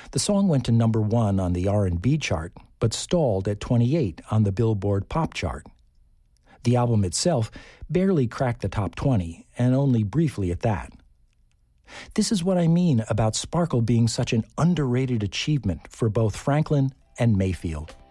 The song went to number 1 on the R&B chart, but stalled at 28 on the Billboard Pop chart. The album itself barely cracked the top 20, and only briefly at that. This is what I mean about Sparkle being such an underrated achievement for both Franklin and Mayfield.